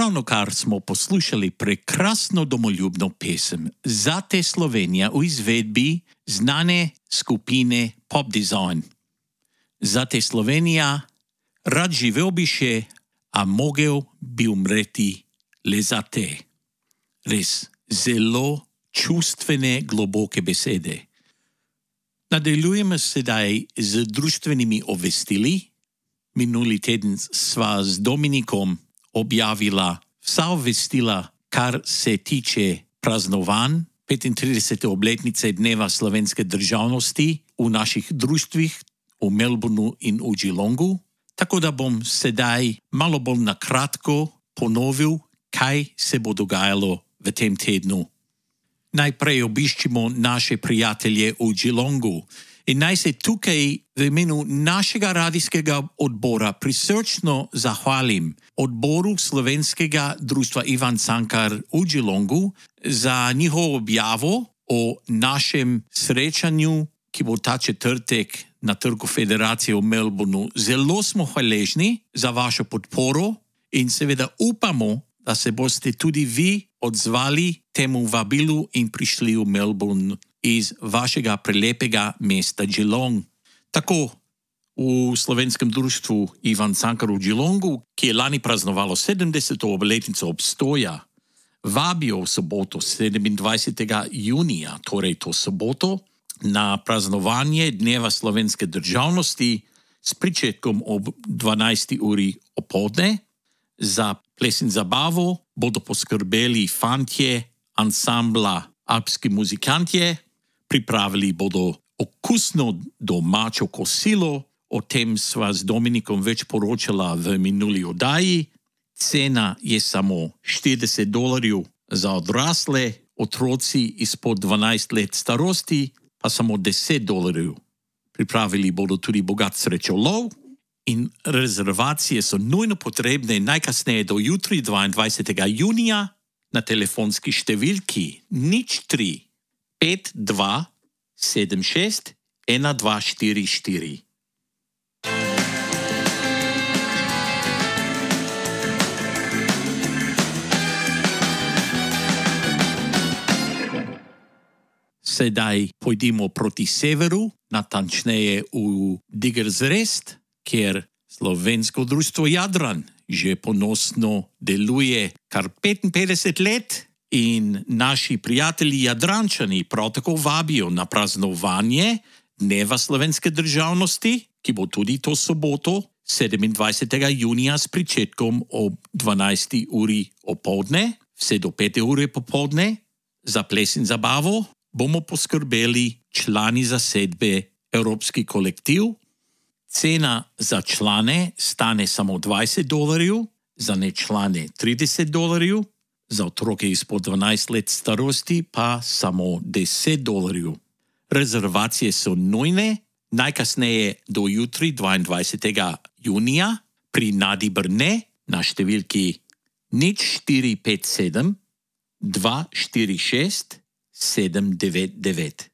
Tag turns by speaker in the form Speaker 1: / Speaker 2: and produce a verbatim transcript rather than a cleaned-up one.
Speaker 1: Ravnokar smo poslušali prekrasno domoljubno pesem Zate Slovenija v izvedbi znane skupine Pop Design. Zate Slovenija, rad živel bi še, a mogel bi umreti le za te. Res zelo čustvene, globoke besede. Nadaljujemo sedaj z društvenimi obvestili. Minuli teden sva z Dominikom objavila vsa obvestila, kar se tiče praznovanj petintridesete obletnice Dneva slovenske državnosti v naših društvih v Melbourneu in v Geelongu, tako da bom sedaj malo bolj na kratko ponovil, kaj se bo dogajalo v tem tednu. Najprej obiščimo naše prijatelje v Geelongu in naj se tukaj v imenu našega radijskega odbora prisrčno zahvalim odboru Slovenskega društva Ivan Cankar v Geelongu za njihovo objavo o našem srečanju, ki bo ta četrtek na Trgu Federacije v Melbourneu. Zelo smo hvaležni za vašo podporo in seveda upamo, da se boste tudi vi odzvali temu vabilu in prišli v Melbourne iz vašega prelepega mesta Geelong. Tako v Slovenskem društvu Ivan Cankar v Geelongu, ki je lani praznovalo sedemdeseto obletnico obstoja, vabijo v soboto sedemindvajsetega junija, torej to soboto, na praznovanje Dneva slovenske državnosti s pričetkom ob dvanajsti uri opoldne. Za ples in zabavo bodo poskrbeli fantje ansambla Alpski muzikantje, pripravili bodo okusno domačo kosilo, o tem sva z Dominikom več poročala v minuli oddaji. Cena je samo štirideset dolarjev za odrasle, otroci izpod dvanajst let starosti pa samo deset dolarjev. Pripravili bodo tudi bogat srečolov in rezervacije so nujno potrebne najkasneje do jutri dvaindvajsetega junija na telefonski številki nič tri pet dva sedem šest ena dva štiri štiri. Sedaj pojdimo proti severu, natančneje v Diggers Rest, kjer Slovensko društvo Jadran že ponosno deluje kar petinpetdeset let in naši prijatelji Jadrančani prav tako vabijo na praznovanje Dneva slovenske državnosti, ki bo tudi to soboto sedemindvajsetega junija s pričetkom ob dvanajsti uri opoldne, vse do pete ure popoldne. Za ples in zabavo bomo poskrbeli člani zasedbe Evropski kolektiv. Cena za člane stane samo dvajset dolarjev, za nečlane trideset dolarjev, za otroke izpod dvanajst let starosti pa samo deset dolarjev. Rezervacije so nujne, najkasneje do jutri dvaindvajsetega junija pri Nadi Brne na številki nič štiri pet sedem dva štiri šest sedem devet devet.